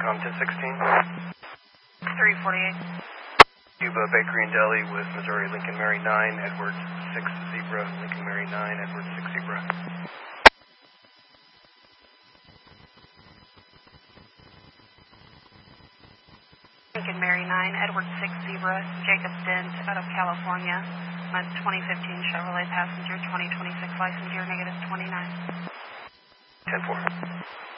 Com 1016. 348. Cuba Bakery and Deli with Missouri Lincoln Mary 9, Edwards 6 Zebra, Lincoln Mary 9, Edwards 6 Zebra. Lincoln Mary 9, Edwards 6 Zebra, Jacob Dent out of California. My 2015 Chevrolet Passenger, 2026 license year, -29. 10-4.